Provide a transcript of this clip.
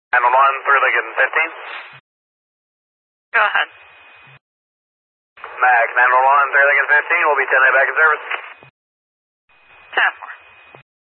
911, 3 Lincoln 15. Go ahead. Mac 911, 3 Lincoln 15. We'll be 10 minutes back in service. 10-4.